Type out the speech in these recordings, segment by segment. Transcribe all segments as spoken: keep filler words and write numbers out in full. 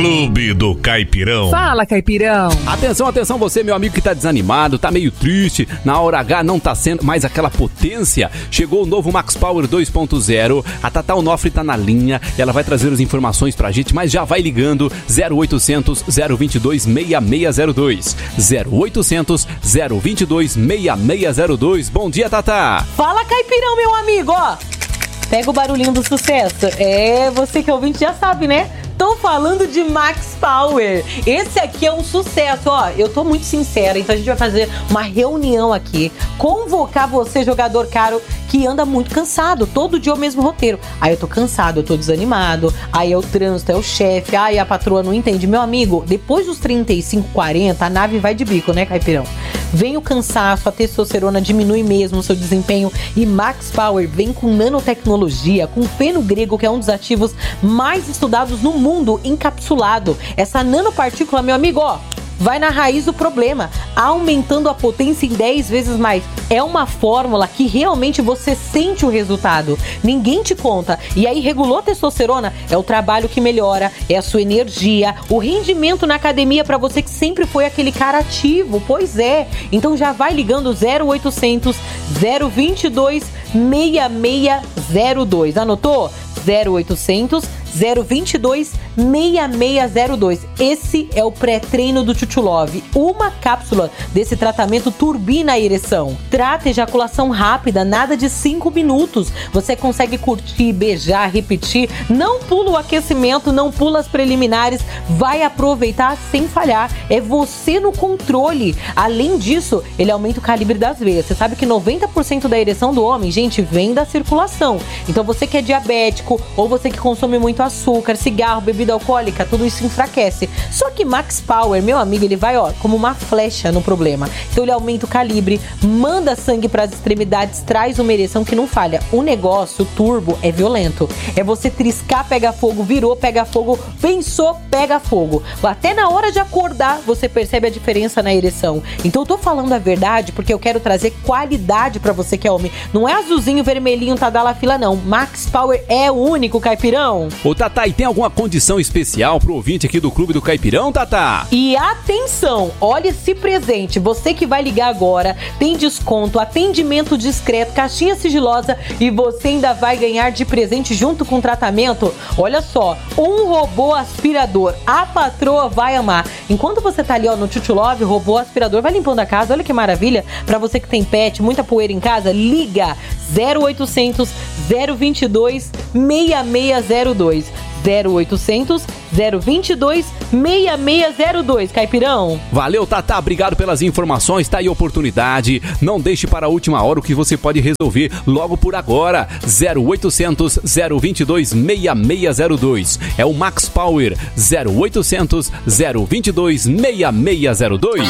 Clube do Caipirão. Fala, Caipirão. Atenção, atenção, você, meu amigo que tá desanimado, tá meio triste, na hora H não tá sendo mais aquela potência. Chegou o novo Max Power dois ponto zero, a Tatá Onofre tá na linha, ela vai trazer as informações pra gente, mas já vai ligando zero oitocentos, zero vinte e dois, seis seis zero dois. zero oitocentos, zero vinte e dois, seis seis zero dois. Bom dia, Tatá. Fala, Caipirão, meu amigo, ó. Pega o barulhinho do sucesso. É, você que é ouvinte já sabe, né? Tô falando de Max Power. Esse aqui é um sucesso, ó. Eu tô muito sincera, então a gente vai fazer uma reunião aqui, convocar você, jogador caro, que anda muito cansado. Todo dia é o mesmo roteiro. Aí eu tô cansado, eu tô desanimado. Aí é o trânsito, é o chefe. Aí a patroa não entende. Meu amigo, depois dos trinta e cinco, quarenta, a nave vai de bico, né, Caipirão? Vem o cansaço, a testosterona diminui mesmo o seu desempenho. E Max Power vem com nanotecnologia, com feno grego, que é um dos ativos mais estudados no mundo, encapsulado. Essa nanopartícula, meu amigo, ó, vai na raiz do problema, aumentando a potência em dez vezes mais. É uma fórmula que realmente você sente o resultado. Ninguém te conta. E aí, regulou a testosterona, é o trabalho que melhora, é a sua energia, o rendimento na academia para você que sempre foi aquele cara ativo. Pois é. Então já vai ligando zero oitocentos, zero vinte e dois, seis seis zero dois. Anotou? zero oitocentos, zero vinte e dois, seis seis zero dois. Esse é o pré-treino do Tchutchulove. Uma cápsula desse tratamento turbina a ereção. Trata ejaculação rápida, nada de cinco minutos. Você consegue curtir, beijar, repetir. Não pula o aquecimento, não pula as preliminares. Vai aproveitar sem falhar. É você no controle. Além disso, ele aumenta o calibre das veias. Você sabe que noventa por cento da ereção do homem, gente, vem da circulação. Então você que é diabético, ou você que consome muito açúcar, cigarro, bebida alcoólica, tudo isso enfraquece. Só que Max Power, meu amigo, ele vai, ó, como uma flecha no problema. Então ele aumenta o calibre, manda sangue para as extremidades, traz uma ereção que não falha. O negócio, o turbo, é violento. É você triscar, pega fogo, virou, pega fogo, pensou, pega fogo. Até na hora de acordar, você percebe a diferença na ereção. Então eu tô falando a verdade porque eu quero trazer qualidade para você que é homem. Não é azulzinho, vermelhinho, tá da la fila, não. Max Power é o único, Caipirão. Ô, Tatá, e tem alguma condição especial pro ouvinte aqui do Clube do Caipirão, Tatá? E atenção, olha esse presente. Você que vai ligar agora, tem desconto, atendimento discreto, caixinha sigilosa e você ainda vai ganhar de presente junto com o tratamento. Olha só, um robô aspirador. A patroa vai amar. Enquanto você tá ali, ó, no Tchutchulove, o robô aspirador vai limpando a casa. Olha que maravilha. Pra você que tem pet, muita poeira em casa, liga zero oitocentos, zero vinte e dois, seis seis zero dois. zero oitocentos, zero vinte e dois, seis seis zero dois, Caipirão. Valeu, Tatá, obrigado pelas informações, tá aí a oportunidade. Não deixe para a última hora o que você pode resolver logo por agora. zero oitocentos, zero vinte e dois, seis seis zero dois. É o Max Power. zero oitocentos, zero vinte e dois, seis seis zero dois.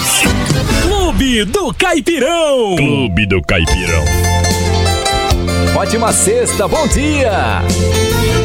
Clube do Caipirão. Clube do Caipirão. Ótima sexta, bom dia!